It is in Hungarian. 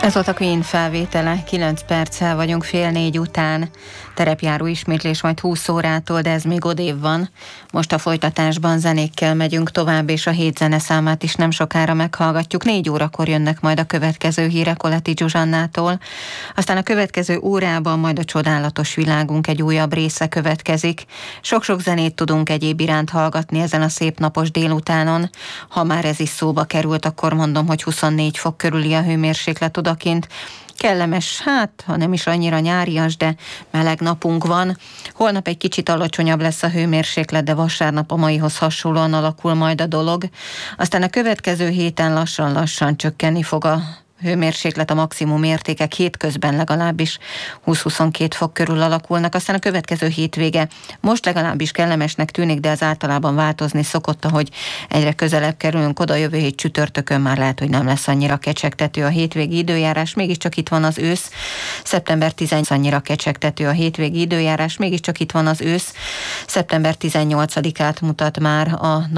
Ez volt a Queen felvétele, 9 perccel vagyunk 3:30 után. Terepjáró ismétlés majd 20 órától, de ez még odébb van. Most a folytatásban zenékkel megyünk tovább, és a 7 zeneszámát is nem sokára meghallgatjuk. 4 órakor jönnek majd a következő hírek Oleti Zsuzsannától. Aztán a következő órában majd a csodálatos világunk egy újabb része következik. Sok-sok zenét tudunk egyéb iránt hallgatni ezen a szép napos délutánon. Ha már ez is szóba került, akkor mondom, hogy 24 fok körüli a hőmérséklet odakint. Kellemes, ha nem is annyira nyárias, de meleg napunk van. Holnap egy kicsit alacsonyabb lesz a hőmérséklet, de vasárnap a maihoz hasonlóan alakul majd a dolog. Aztán a következő héten lassan-lassan csökkenni fog a hőmérséklet, a maximum értékek hétközben legalábbis 20-22 fok körül alakulnak, aztán a következő hétvége most legalábbis kellemesnek tűnik, de ez általában változni szokott, ahogy egyre közelebb kerülünk oda. Jövő hét csütörtökön már lehet, hogy nem lesz annyira kecsegtető a hétvégi időjárás, mégiscsak itt van az ősz. Szeptember 10 annyira kecsegtető a hétvégi időjárás, mégiscsak itt van az ősz. Szeptember 18-át mutat már a